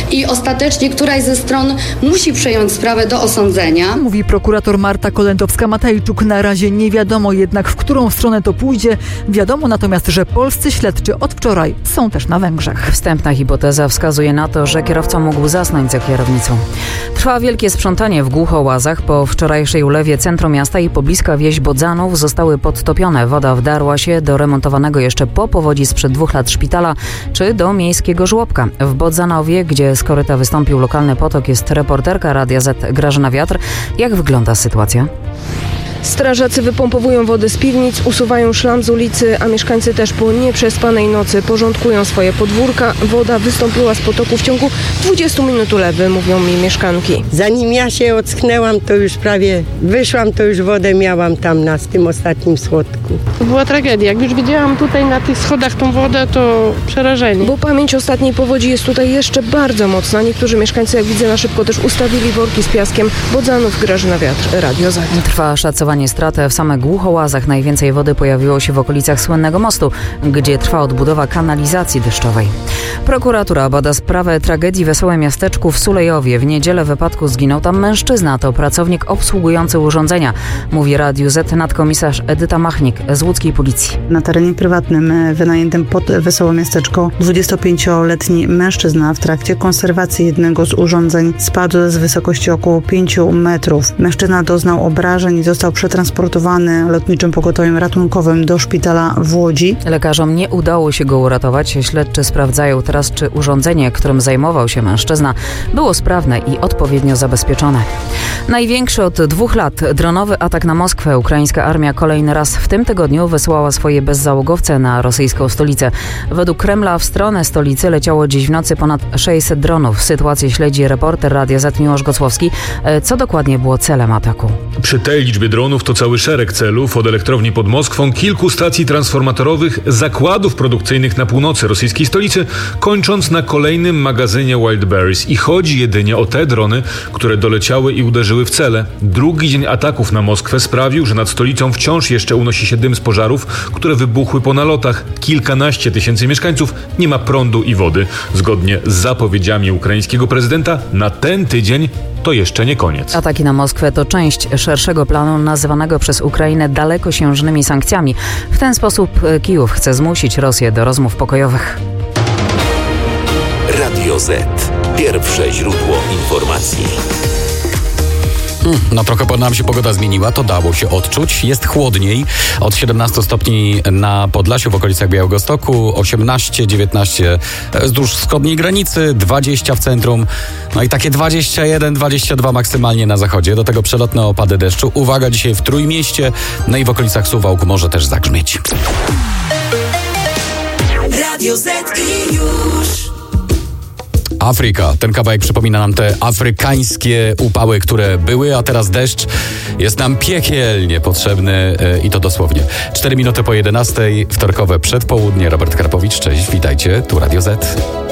i ostatecznie któraś ze stron musi przejąć sprawę do osądzenia. Mówi prokurator Marta Kolędowska-Matejczuk. Na razie nie wiadomo jednak, w którą stronę to pójdzie. Wiadomo natomiast, że polscy śledczy od wczoraj są też na Węgrzech. Wstępna hipoteza wskazuje na to, że kierowca mógł zasnąć za kierownicą. Trwa wielkie sprzątanie w Głuchołazach. Po wczorajszej ulewie centrum miasta i pobliska wieś Bodzanów zostały podtopione. Woda wdarła się do remontowanego jeszcze po powodzi sprzed 2 lat szpitala czy do miejskiego żłobka. W Bodzanowie, gdzie z koryta wystąpił lokalny potok, jest reporterka Radia Z Grażyna Wiatr. Jak wygląda sytuacja? Strażacy wypompowują wodę z piwnic, usuwają szlam z ulicy, a mieszkańcy też po nieprzespanej nocy porządkują swoje podwórka. Woda wystąpiła z potoku w ciągu 20 minut ulewy, mówią mi mieszkanki. Zanim ja się ocknęłam, to już prawie wyszłam, to już wodę miałam tam na tym ostatnim schodku. To była tragedia. Jak już widziałam tutaj na tych schodach tą wodę, to przerażenie. Bo pamięć ostatniej powodzi jest tutaj jeszcze bardzo mocna. Niektórzy mieszkańcy, jak widzę, na szybko też ustawili worki z piaskiem. Bodzanów, Grażyna Wiatr, Radio Z. Trwa szacowanie straty. W samych Głuchołazach najwięcej wody pojawiło się w okolicach słynnego mostu, gdzie trwa odbudowa kanalizacji deszczowej. Prokuratura bada sprawę tragedii w Wesołym Miasteczku w Sulejowie. W niedzielę w wypadku zginął tam mężczyzna. To pracownik obsługujący urządzenia. Mówi Radiu Z nadkomisarz Edyta Machnik z łódzkiej policji. Na terenie prywatnym wynajętym pod Wesołe Miasteczko 25-letni mężczyzna w trakcie konserwacji jednego z urządzeń spadł z wysokości około 5 metrów. Mężczyzna doznał obrażeń i został przetransportowany lotniczym pogotowiem ratunkowym do szpitala w Łodzi. Lekarzom nie udało się go uratować. Śledczy sprawdzają teraz, czy urządzenie, którym zajmował się mężczyzna, było sprawne i odpowiednio zabezpieczone. Największy od 2 lat dronowy atak na Moskwę. Ukraińska armia kolejny raz w tym tygodniu wysłała swoje bezzałogowce na rosyjską stolicę. Według Kremla w stronę stolicy leciało dziś w nocy ponad 600 dronów. Sytuację śledzi reporter Radia Z Miłosz Gocłowski. Co dokładnie było celem ataku? Przy tej liczbie dronów to cały szereg celów, od elektrowni pod Moskwą, kilku stacji transformatorowych, zakładów produkcyjnych na północy rosyjskiej stolicy, kończąc na kolejnym magazynie Wildberries. I chodzi jedynie o te drony, które doleciały i uderzyły w cele. Drugi dzień ataków na Moskwę sprawił, że nad stolicą wciąż jeszcze unosi się dym z pożarów, które wybuchły po nalotach. Kilkanaście tysięcy mieszkańców nie ma prądu i wody. Zgodnie z zapowiedziami ukraińskiego prezydenta, na ten tydzień to jeszcze nie koniec. Ataki na Moskwę to część szerszego planu nazywanego przez Ukrainę dalekosiężnymi sankcjami. W ten sposób Kijów chce zmusić Rosję do rozmów pokojowych. Radio Z. Pierwsze źródło informacji. No trochę nam się pogoda zmieniła, to dało się odczuć. Jest chłodniej, od 17 stopni na Podlasiu w okolicach Białegostoku, 18, 19 wzdłuż wschodniej granicy, 20 w centrum, no i takie 21, 22 maksymalnie na zachodzie. Do tego przelotne opady deszczu. Uwaga, dzisiaj w Trójmieście, no i w okolicach Suwałk może też zagrzmieć. Radio Z i już. Afryka. Ten kawałek przypomina nam te afrykańskie upały, które były, a teraz deszcz jest nam piekielnie potrzebny i to dosłownie. 4 minuty po 11, wtorkowe przedpołudnie. Robert Karpowicz, cześć, witajcie, tu Radio Z.